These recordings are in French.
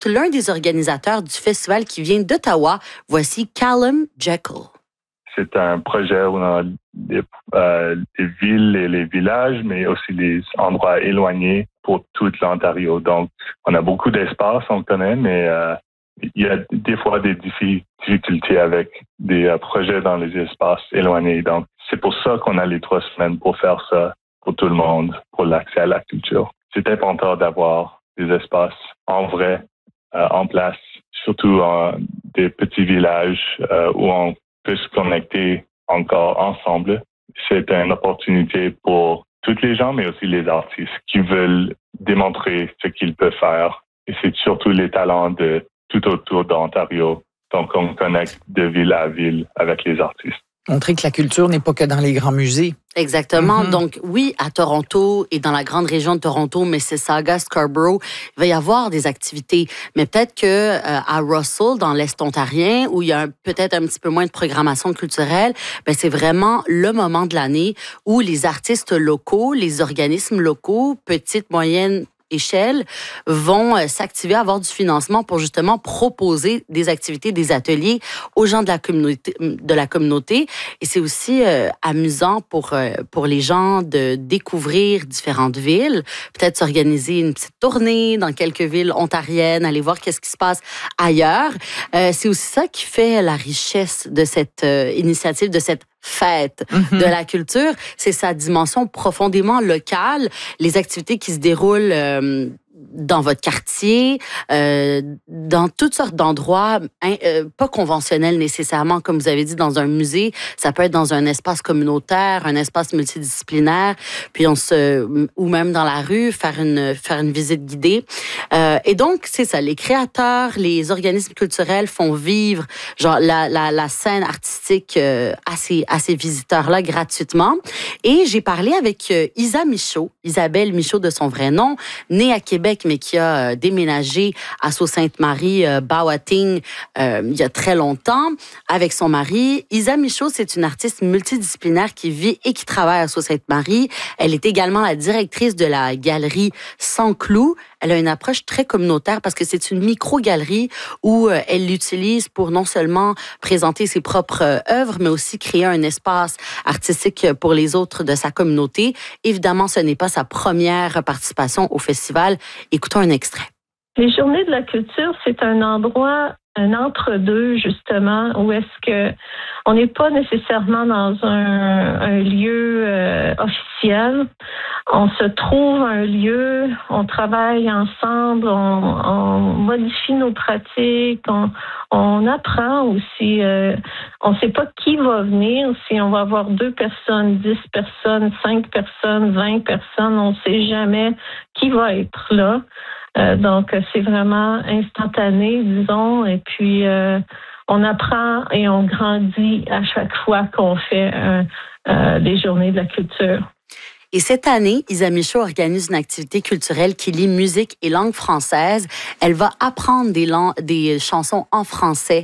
l'un des organisateurs du festival qui vient d'Ottawa. Voici Callum Jekyll. C'est un projet où on a des villes et les villages, mais aussi des endroits éloignés pour toute l'Ontario. Donc, on a beaucoup d'espace, on connaît, mais il y a des fois des difficultés avec des projets dans les espaces éloignés. Donc, c'est pour ça qu'on a les 3 semaines pour faire ça pour tout le monde, pour l'accès à la culture. C'est important d'avoir des espaces en vrai, en place, surtout dans des petits villages où on peut se connecter encore ensemble. C'est une opportunité pour toutes les gens, mais aussi les artistes qui veulent démontrer ce qu'ils peuvent faire. Et c'est surtout les talents de tout autour d'Ontario. Donc, on connecte de ville à ville avec les artistes. Montrer que la culture n'est pas que dans les grands musées. Exactement. Donc, oui, à Toronto et dans la grande région de Toronto, Mississauga, Scarborough, il va y avoir des activités. Mais peut-être que à Russell, dans l'Est ontarien, où il y a peut-être un petit peu moins de programmation culturelle, ben c'est vraiment le moment de l'année où les artistes locaux, les organismes locaux, petites, moyennes échelle, vont s'activer, avoir du financement pour justement proposer des activités, des ateliers aux gens de la communauté. Et c'est aussi amusant pour les gens de découvrir différentes villes, peut-être s'organiser une petite tournée dans quelques villes ontariennes, aller voir qu'est-ce qui se passe ailleurs. C'est aussi ça qui fait la richesse de cette initiative, de cette fête de la culture, c'est sa dimension profondément locale, les activités qui se déroulent dans votre quartier, dans toutes sortes d'endroits, pas conventionnels nécessairement, comme vous avez dit, dans un musée. Ça peut être dans un espace communautaire, un espace multidisciplinaire, puis ou même dans la rue, faire une visite guidée. Et donc, c'est ça, les créateurs, les organismes culturels font vivre genre la scène artistique à ces visiteurs-là gratuitement. Et j'ai parlé avec Isabelle Michaud de son vrai nom, née à Québec, mais qui a déménagé à Sault-Sainte-Marie, Bawating, il y a très longtemps, avec son mari. Isa Michaud, c'est une artiste multidisciplinaire qui vit et qui travaille à Sault-Sainte-Marie. Elle est également la directrice de la galerie Sans Clou. Elle a une approche très communautaire parce que c'est une micro-galerie où elle l'utilise pour non seulement présenter ses propres œuvres, mais aussi créer un espace artistique pour les autres de sa communauté. Évidemment, ce n'est pas sa première participation au festival. Écoutons un extrait. Les Journées de la culture, c'est un endroit, un entre-deux, justement, où est-ce que on n'est pas nécessairement dans un lieu officiel. On se trouve un lieu, on travaille ensemble, on modifie nos pratiques, on apprend aussi. On ne sait pas qui va venir, si on va avoir 2 personnes, 10 personnes, 5 personnes, 20 personnes, on ne sait jamais qui va être là. Donc, c'est vraiment instantané, disons, et puis on apprend et on grandit à chaque fois qu'on fait des journées de la culture. Et cette année, Isa Michaud organise une activité culturelle qui lie musique et langue française. Elle va apprendre des chansons en français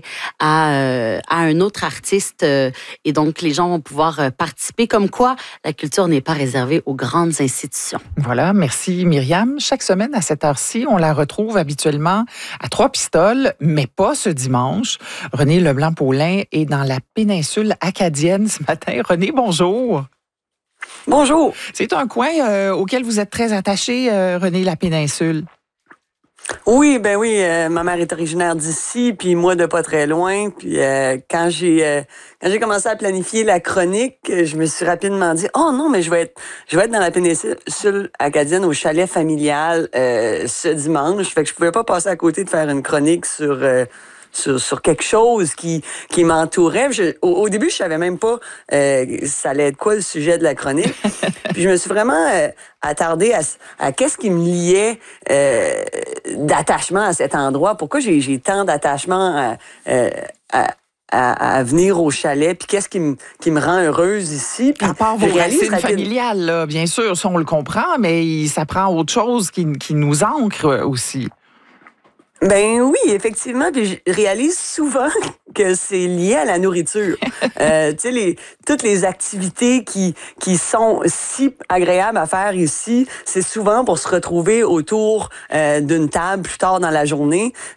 à un autre artiste. Et donc, les gens vont pouvoir participer. Comme quoi, la culture n'est pas réservée aux grandes institutions. Voilà, merci Myriam. Chaque semaine, à cette heure-ci, on la retrouve habituellement à Trois-Pistoles, mais pas ce dimanche. René Leblanc-Paulin est dans la péninsule acadienne ce matin. René, bonjour. Bonjour. C'est un coin auquel vous êtes très attaché, René, la péninsule. Oui, ma mère est originaire d'ici, puis moi de pas très loin. Puis quand j'ai commencé à planifier la chronique, je me suis rapidement dit oh non, mais je vais être dans la péninsule acadienne au chalet familial ce dimanche. Fait que je pouvais pas passer à côté de faire une chronique sur quelque chose qui m'entourait. Au début, je savais même pas ça allait être quoi le sujet de la chronique. Puis je me suis vraiment attardée à qu'est-ce qui me liait d'attachement à cet endroit. Pourquoi j'ai tant d'attachement à venir au chalet, puis qu'est-ce qui me rend heureuse ici. Puis à part vos racines familiales, là, bien sûr, ça on le comprend, mais ça prend autre chose qui nous ancre aussi. Ben oui, effectivement. Puis je réalise souvent que c'est lié à la nourriture. Tu sais, toutes les activités qui sont si agréables à faire ici, c'est souvent pour se retrouver autour d'une table plus tard dans la journée.